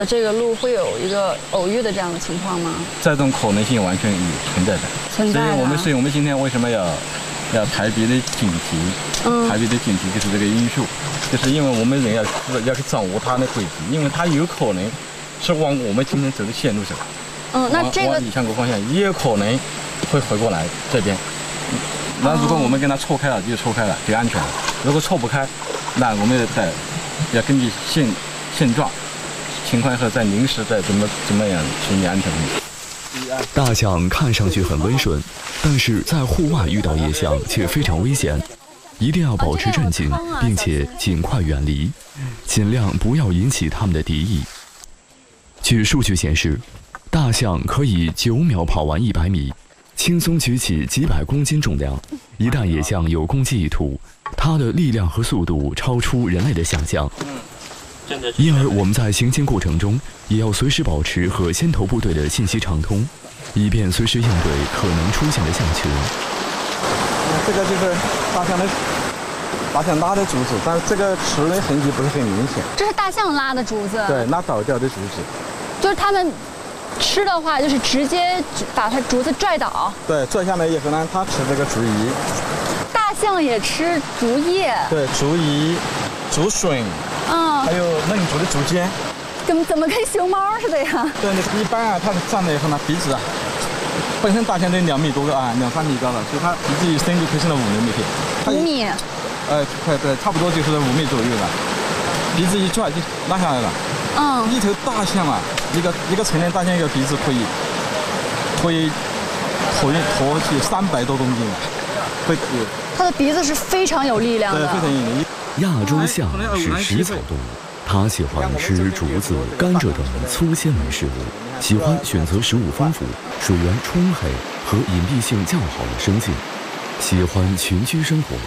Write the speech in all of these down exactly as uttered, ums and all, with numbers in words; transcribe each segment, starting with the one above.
这个路会有一个偶遇的这样的情况吗？ 这种可能性完全有存在的。 存在的。 所以我们所以我们今天为什么要要特别的警惕？嗯，特别的警惕就是这个因素，就是因为我们人要要去掌握它的轨迹，因为它有可能是往我们今天走的线路上。 嗯，那这个往理想国方向也有可能会回过来这边。那如果我们跟它错开了，就错开了，就安全了。如果错不开，那我们得要根据现现状情况后再临时再怎么怎么样处理安全问题。 大象看上去很温顺，但是在户外遇到野象却非常危险，一定要保持镇静，并且尽快远离，尽量不要引起它们的敌意。据数据显示，大象可以九秒跑完一百米，轻松举起几百公斤重量。一旦野象有攻击意图，它的力量和速度超出人类的想象。因而我们在行进过程中也要随时保持和先头部队的信息畅通，以便随时应对可能出现的象群。 这个就是大象的大象拉的竹子，但是这个吃的痕迹不是很明显。 这是大象拉的竹子？ 对，拉倒掉的竹子。 就是他们吃的话，就是直接把它竹子拽倒。对， 拽下来以后呢，它吃这个竹叶。 大象也吃竹叶？ 对，竹叶、竹笋。嗯，还有嫩竹的竹尖， 怎么怎么跟熊猫似的呀？ 对，一般啊，它站了以后呢，鼻子啊，本身大象都两米多高啊，两三米高了，所以它鼻子一伸就可以伸到五厘米去。 五米？ 呃，对对，差不多就是五米左右了。鼻子一拽就拉下来了。嗯，一头大象啊，一个一个成年大象一个鼻子可以可以驮驮起三百多公斤，会。 它的鼻子是非常有力量的。 对，非常有力。 亚洲象是食草动物，它喜欢吃竹子、甘蔗等粗纤维食物，喜欢选择食物丰富、水源充沛和隐蔽性较好的生境，喜欢群居生活。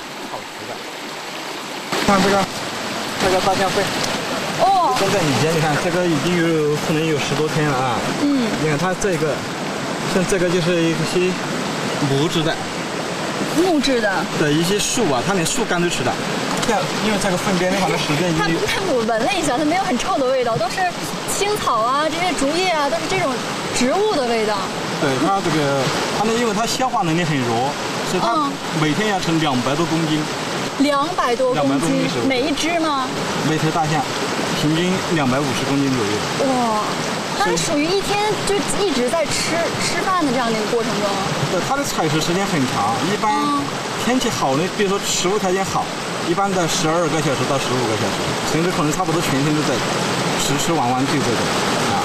看这个，这个大象背。哦。现在以前你看，这个已经有可能有十多天了啊。嗯。你看它这个，像这个就是一些木质的。 木质的。 对，一些树啊，它连树干都吃的。因为这个粪便的话，它时间已经。 它我闻了一下，它没有很臭的味道，都是青草啊，这些竹叶啊，都是这种植物的味道。 对，它这个，它呢，因为它消化能力很弱，所以它每天要称两百多公斤。 两百多公斤，每一只吗？ 每头大象，平均两百五十公斤左右。哇， 它是属于一天就一直在吃吃饭的这样的一个过程中。 对，它的采食时间很长，一般天气好呢，比如说食物条件好。一般的十二个小时到十五个小时，甚至可能差不多全天都在吃吃玩玩就这种啊。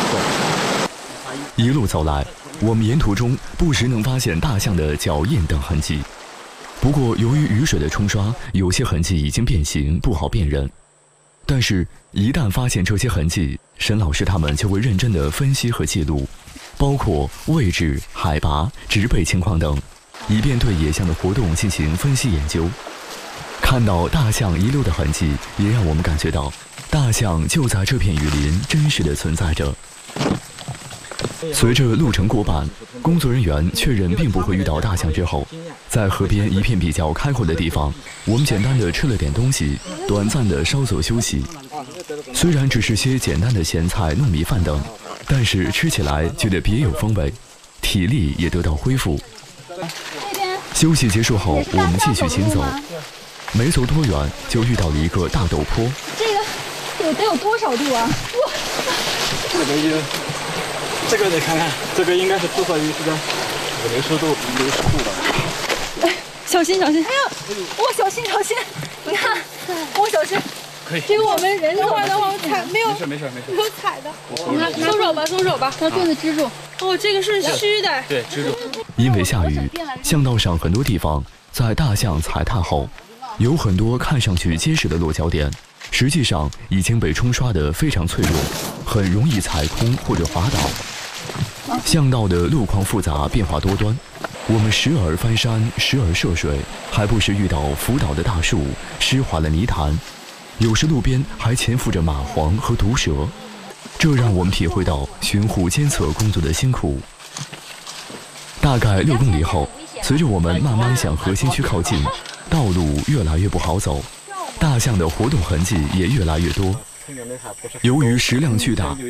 对。一路走来，我们沿途中不时能发现大象的脚印等痕迹。不过，由于雨水的冲刷，有些痕迹已经变形，不好辨认。但是，一旦发现这些痕迹，沈老师他们就会认真地分析和记录，包括位置、海拔、植被情况等，以便对野象的活动进行分析研究。看到大象遗留的痕迹，也让我们感觉到大象就在这片雨林真实的存在着。随着路程过半，工作人员确认并不会遇到大象之后，在河边一片比较开阔的地方，我们简单的吃了点东西，短暂的稍作休息。虽然只是些简单的咸菜、糯米饭等，但是吃起来觉得别有风味，体力也得到恢复。休息结束后，我们继续行走。没走多远，就遇到了一个大陡坡。 这个有得有多少度啊？哇！ 这个有，这个得看看，这个应该是至少有这个五六十度、六十度的。 哎，小心小心！哎呦，哇，小心小心！你看，哇，小心！ 可以。 这个我们人的话，等会儿踩没有？ 没事没事没事。 没有踩的。你看，松手吧，松手吧，把棍子支住。哦，这个是虚的。 对，支住。 因为下雨，巷道上很多地方在大象踩踏后。有很多看上去结实的落脚点，实际上已经被冲刷得非常脆弱，很容易踩空或者滑倒。巷道的路况复杂，变化多端，我们时而翻山，时而涉水，还不时遇到浮倒的大树、湿滑的泥潭，有时路边还潜伏着蚂蟥和毒蛇，这让我们体会到巡护监测工作的辛苦。大概六公里后，随着我们慢慢向核心区靠近，道路越来越不好走，大象的活动痕迹也越来越多。由于食量巨大，